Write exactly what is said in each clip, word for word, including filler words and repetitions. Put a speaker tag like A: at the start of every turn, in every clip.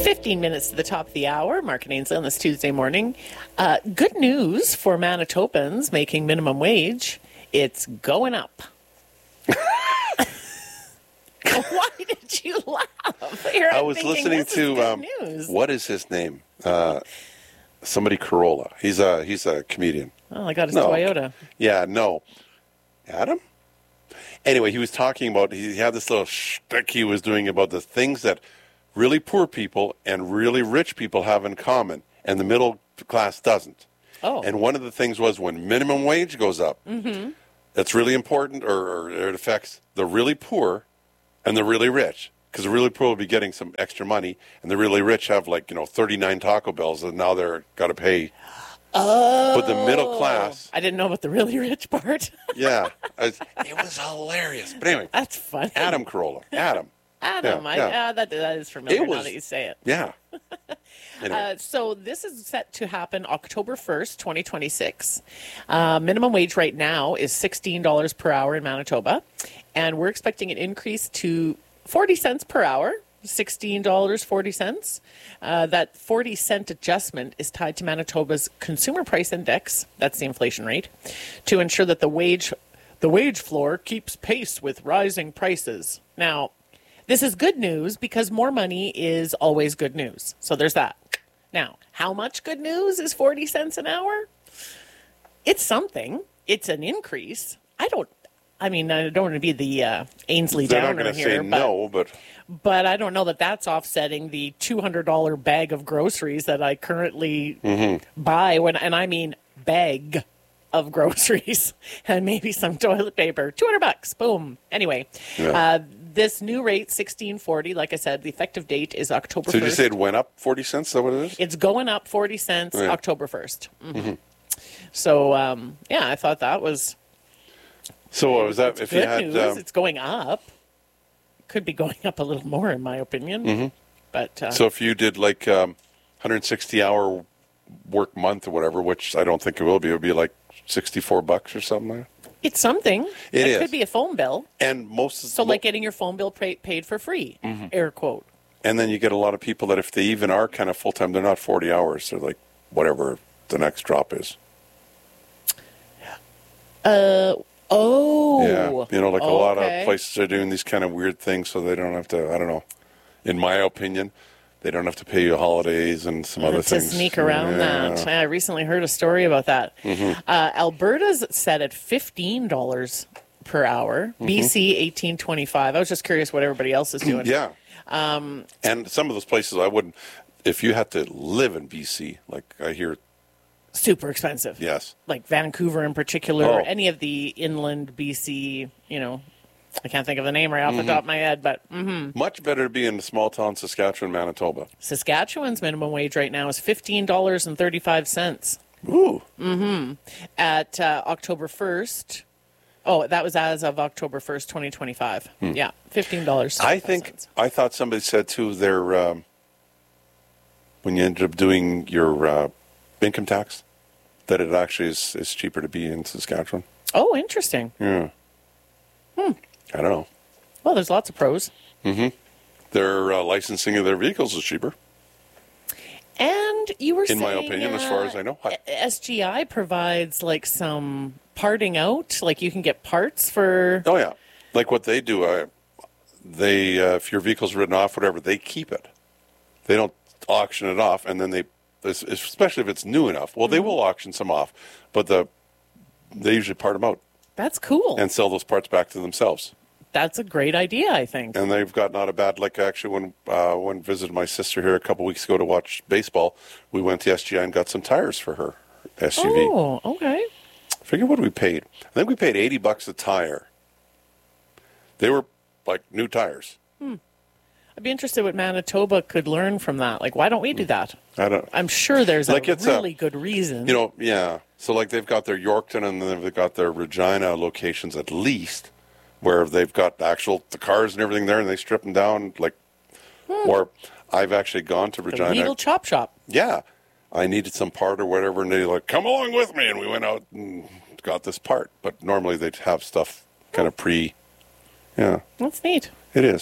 A: fifteen minutes to the top of the hour. Mark and Ainsley on this Tuesday morning. Uh, good news for Manitobans making minimum wage. It's going up. Why did you laugh? Here
B: I
A: I'm
B: was
A: thinking,
B: listening
A: this is
B: to
A: good
B: um,
A: news.
B: what is his name? Uh, somebody Corolla. He's a he's a comedian.
A: Oh, I got his
B: No.
A: Toyota.
B: Yeah, no, Adam. Anyway, he was talking about he had this little shtick he was doing about the things that really poor people and really rich people have in common, and the middle class doesn't.
A: Oh.
B: And one of the things was when minimum wage goes up, mm-hmm. that's really important, or, or it affects the really poor and the really rich. Because the really poor will be getting some extra money, and the really rich have, like, you know, thirty-nine Taco Bells, and now they're got to pay.
A: Oh.
B: But the middle class.
A: I didn't know about the really rich part.
B: Yeah. It was hilarious. But anyway.
A: That's funny.
B: Adam Carolla. Adam.
A: Adam.
B: Yeah,
A: I,
B: yeah.
A: Uh, that, that is familiar
B: It
A: now
B: was-
A: that you say it.
B: Yeah. Anyway.
A: Uh, so this is set to happen October first, twenty twenty-six. Uh, minimum wage right now is sixteen dollars per hour in Manitoba, and we're expecting an increase to forty cents per hour, sixteen dollars and forty cents. Uh, that forty cent adjustment is tied to Manitoba's Consumer Price Index, that's the inflation rate, to ensure that the wage, the wage floor keeps pace with rising prices. Now, this is good news because more money is always good news. So there's that. Now, how much good news is forty cents an hour? It's something. It's an increase. I don't, I mean, I don't want to be the uh, Ainsley
B: They're not
A: Downer
B: going to
A: here,
B: say
A: but,
B: no, but
A: but I don't know that that's offsetting the two hundred dollars bag of groceries that I currently
B: Mm-hmm.
A: buy when, and I mean bag of groceries and maybe some toilet paper. two hundred bucks. Boom. Anyway,
B: Yeah.
A: uh, this new rate, sixteen forty, like I said, the effective date is October
B: so
A: first.
B: did you say it went up forty cents? Is that what it is?
A: It's going up forty cents
B: Yeah.
A: October first. Mm-hmm. So, um, yeah, I thought that was
B: So what was that?
A: it's
B: If
A: good
B: you had,
A: news.
B: um,
A: It's going up. Could be going up a little more, in my opinion.
B: Mm-hmm.
A: But uh,
B: so if you did like um, one hundred sixty hour work month or whatever, which I don't think it will be, it would be like sixty-four bucks or something like that.
A: it's something.
B: It
A: it
B: is.
A: could be a phone bill.
B: And most
A: So, like getting your phone bill pay, paid for free,
B: Mm-hmm.
A: air quote.
B: And then you get a lot of people that if they even are kind of full time, they're not forty hours. They're like whatever the next drop is.
A: Uh oh.
B: Yeah, you know, like a lot
A: Okay.
B: of places are doing these kind of weird things, so they don't have to. I don't know. In my opinion, they don't have to pay you holidays and some other
A: to
B: things
A: sneak around
B: Yeah.
A: that. I recently heard a story about that.
B: Mm-hmm.
A: Uh, Alberta's set at fifteen dollars per hour. B C eighteen twenty-five. I was just curious what everybody else is doing.
B: Mm-hmm. Yeah. Um, and some of those places I wouldn't. If you had to live in B C, like I hear,
A: Super expensive.
B: yes,
A: Like Vancouver in particular,
B: Oh.
A: or any of the inland B C, you know, I can't think of the name right off
B: Mm-hmm.
A: the top of my head, but mm,
B: much better to be in small town Saskatchewan, Manitoba.
A: Saskatchewan's minimum wage right now is fifteen dollars and thirty-five cents.
B: Ooh,
A: At uh, October first, oh, that was as of October first, twenty twenty-five. Yeah, fifteen dollars.
B: Hmm. I think I thought somebody said too. Their um, when you ended up doing your uh, income tax, that it actually is, is cheaper to be in Saskatchewan.
A: Oh, interesting.
B: Yeah. I don't know.
A: Well, there's lots of pros.
B: Their uh, licensing of their vehicles is cheaper,
A: And you were
B: in
A: saying,
B: my opinion, as far
A: uh,
B: as I know. I,
A: S G I provides like some parting out, like you can get parts for.
B: oh yeah, like what they do. Uh, they uh, if your vehicle's written off, whatever, they keep it. They don't auction it off, and then they, especially if it's new enough. Well, they will auction some off, but the they usually part them out
A: That's cool.
B: and sell those parts back to themselves.
A: That's a great idea, I think.
B: And they've got not a bad, like actually when uh, when visited my sister here a couple weeks ago to watch baseball, we went to S G I and got some tires for her S U V.
A: Oh, okay.
B: I figure what we paid. I think we paid eighty bucks a tire. They were like new tires.
A: I'd be interested what Manitoba could learn from that. Like, why don't we do that?
B: I don't,
A: I'm sure there's
B: Like
A: a
B: it's a-
A: really good reason.
B: you know, yeah. So like they've got their Yorkton and then they've got their Regina locations at least, where they've got the actual the cars and everything there, and they strip them down like. Or I've actually gone to
A: the
B: Regina.
A: legal chop shop.
B: Yeah, I needed some part or whatever, and they like, come along with me, and we went out and got this part. But normally they'd have stuff kind of pre. Yeah,
A: That's neat.
B: it is.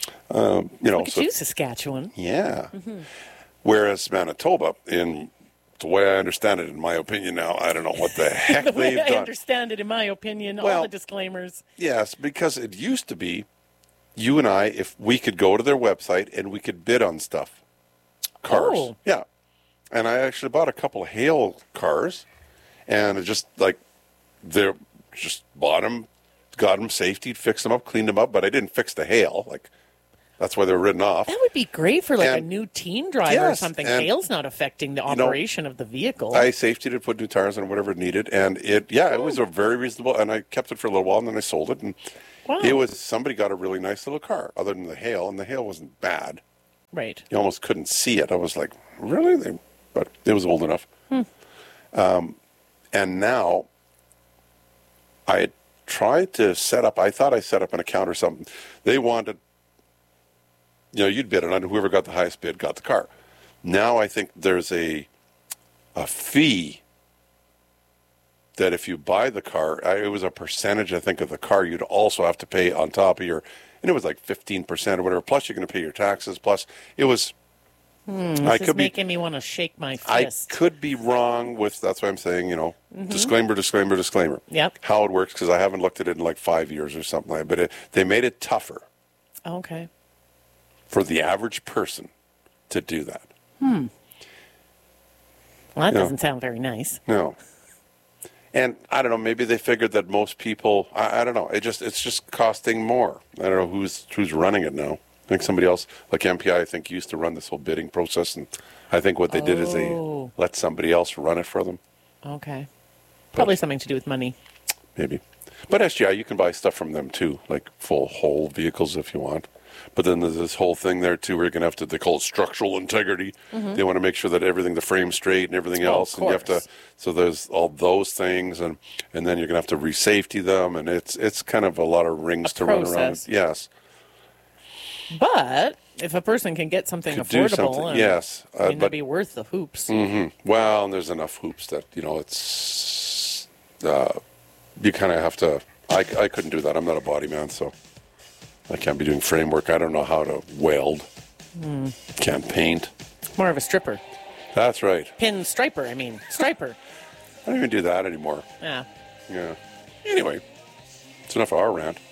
B: Um, you know,
A: Look at
B: so
A: you, Saskatchewan.
B: yeah. Whereas Manitoba, in the way I understand it, in my opinion now, I don't know what the heck
A: The way
B: they've
A: I
B: done.
A: understand it, in my opinion, all
B: Well-
A: the disclaimers.
B: Yes, because it used to be you and I, if we could go to their website and we could bid on stuff. Cars.
A: Oh.
B: Yeah. And I actually bought a couple of Hale cars and it just like they're just bought them, got them safety, fixed them up, cleaned them up, but I didn't fix the Hale. Like that's why they were written off.
A: That would be great for like a
B: And-
A: new teen driver or
B: yes,
A: something.
B: and,
A: Hail's not affecting the
B: you know,
A: operation of the vehicle.
B: I safety to put new tires on whatever it needed, and it yeah, it was a very reasonable. And I kept it for a little while, and then I sold it, and
A: Wow.
B: it was somebody got a really nice little car, other than the Hail, and the Hail wasn't bad.
A: Right.
B: You almost couldn't see it. I was like, really? They, but it was old enough.
A: Hmm.
B: Um, and now I had tried to set up. I thought I set up an account or something. They wanted, you know, you'd bid it on whoever got the highest bid got the car. Now I think there's a a fee that if you buy the car, I- it was a percentage, I think, of the car you'd also have to pay on top of your, and it was like fifteen percent or whatever, plus you're going to pay your taxes, plus it was,
A: This
B: I
A: is
B: could be,
A: making me want to shake my
B: I
A: fist.
B: could be wrong with, that's why I'm saying, you know, disclaimer, disclaimer, disclaimer.
A: Yep.
B: How it works, because I haven't looked at it in like five years or something like that, but it, they made it tougher
A: Okay.
B: for the average person to do that.
A: Well, that
B: Yeah.
A: doesn't sound very nice.
B: No. And I don't know, maybe they figured that most people, I, I don't know, it just it's just costing more. I don't know who's who's running it now. I think somebody else, like M P I, I think used to run this whole bidding process, and I think what they did is they
A: Oh.
B: let somebody else run it for them,
A: Okay. Probably something to do with money.
B: maybe. But S G I, you can buy stuff from them too, like full whole vehicles if you want. But then there's this whole thing there too where you're going to have to, they call it structural integrity. They want to make sure that everything, the frame's straight and everything
A: Mm-hmm. Oh, of
B: else. And you have to,
A: course.
B: so there's all those things, and, and then you're going to have to re-safety them. And it's it's kind of a lot of rings
A: A
B: to run around.
A: process.
B: Yes.
A: But if a person can get something
B: Could do
A: affordable,
B: something,
A: and,
B: yes.
A: I
B: Uh,
A: mean,
B: but
A: that'd be worth the hoops.
B: Well, and there's enough hoops that, you know, it's, uh, you kind of have to, I, I couldn't do that. I'm not a body man, so I can't be doing framework. I don't know how to weld. Can't paint.
A: More of a stripper.
B: That's right.
A: Pin striper, I mean. Striper.
B: I don't even do that anymore.
A: Yeah.
B: Yeah. Anyway, it's enough of our rant.